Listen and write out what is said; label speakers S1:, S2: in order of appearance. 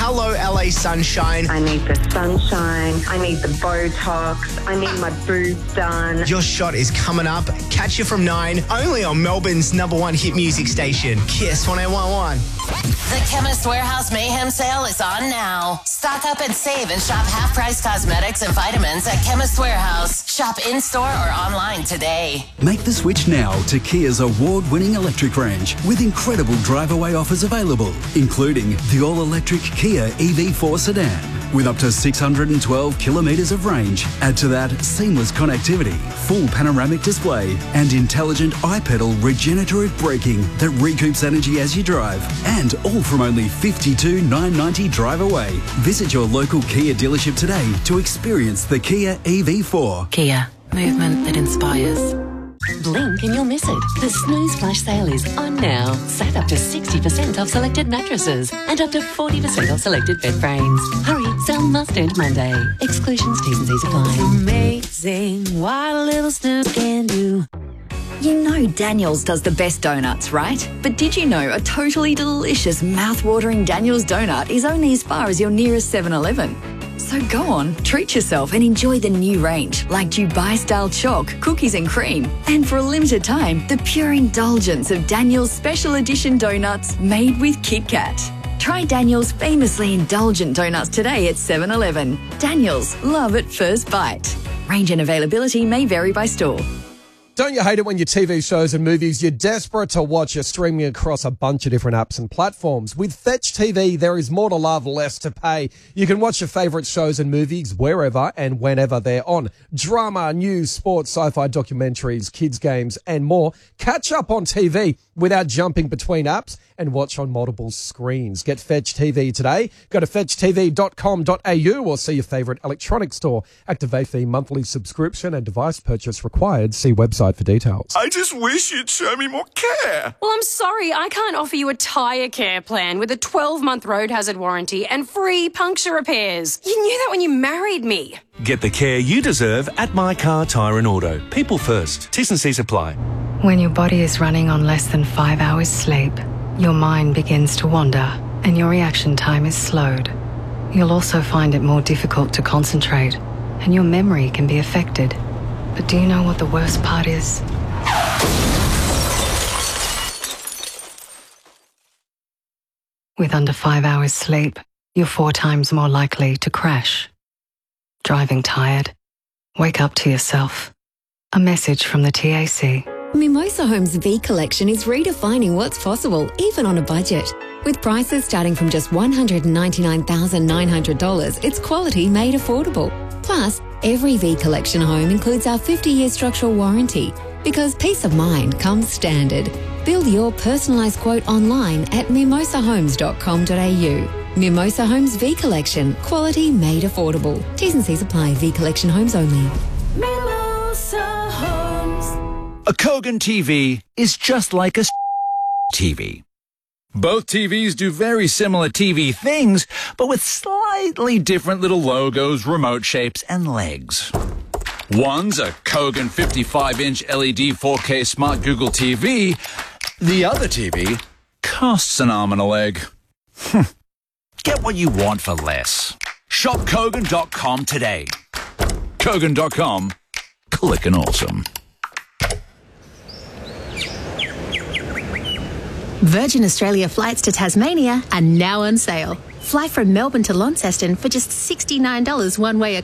S1: Hello LA Sunshine.
S2: I need the sunshine. I need the Botox. I need my boobs done.
S1: Your shot is coming up. Catch you from 9, only on Melbourne's #1 hit music station, Kiss 101.1.
S3: The Chemist Warehouse Mayhem Sale is on now. Stock up and save and shop half-price cosmetics and vitamins at Chemist Warehouse. Shop in-store or online today.
S4: Make the switch now to Kia's award-winning electric range with incredible drive-away offers available, including the all-electric Kia EV4 sedan with up to 612 kilometres of range. Add to that seamless connectivity, full panoramic display and intelligent iPedal regenerative braking that recoups energy as you drive. And all from only $52,990 drive away. Visit your local Kia dealership today to experience the Kia EV4.
S5: Kia, movement that inspires.
S6: Blink and you'll miss it. The Snooze Flash Sale is on now. Save up to 60% off selected mattresses and up to 40% off selected bed frames. Hurry, sale must end Monday. Exclusions, T's and C's apply.
S7: Amazing what a little snooze can do.
S8: You know Daniel's does the best donuts, right? But did you know a totally delicious, mouth-watering Daniel's donut is only as far as your nearest 7-Eleven? So go on, treat yourself and enjoy the new range like Dubai-style chalk, cookies and cream. And for a limited time, the pure indulgence of Daniel's special edition donuts made with Kit Kat. Try Daniel's famously indulgent donuts today at 7-Eleven. Daniel's, love at first bite. Range and availability may vary by store.
S9: Don't you hate it when your TV shows and movies you're desperate to watch are streaming across a bunch of different apps and platforms? With Fetch TV, there is more to love, less to pay. You can watch your favourite shows and movies wherever and whenever they're on. Drama, news, sports, sci-fi documentaries, kids games and more. Catch up on TV without jumping between apps and watch on multiple screens. Get Fetch TV today. Go to fetchtv.com.au or see your favourite electronics store. Activate the monthly subscription and device purchase required. See website for details.
S10: I just wish you'd show me more care.
S11: Well, I'm sorry, I can't offer you a tyre care plan with a 12-month road hazard warranty and free puncture repairs. You knew that when you married me.
S12: Get the care you deserve at My Car Tyre and Auto. People first. T's and C's apply.
S5: When your body is running on less than 5 hours sleep, your mind begins to wander and your reaction time is slowed. You'll also find it more difficult to concentrate and your memory can be affected. But do you know what the worst part is? With under 5 hours sleep, you're 4 times more likely to crash. Driving tired? Wake up to yourself. A message from the TAC.
S13: Mimosa Homes V Collection is redefining what's possible, even on a budget. With prices starting from just $199,900, it's quality made affordable. Plus, every V Collection home includes our 50-year structural warranty, because peace of mind comes standard. Build your personalised quote online at mimosahomes.com.au. Mimosa Homes V Collection, quality made affordable. T's and C's apply. V Collection homes only.
S7: Mimosa Homes.
S14: A Kogan TV is just like a TV. Both TVs do very similar TV things, but with slightly different little logos, remote shapes, and legs. One's a Kogan 55-inch LED 4K Smart Google TV. The other TV costs an arm and a leg. Get what you want for less. Shop Kogan.com today. Kogan.com. Clickin' awesome.
S15: Virgin Australia flights to Tasmania are now on sale. Fly from Melbourne to Launceston for just $69 one-way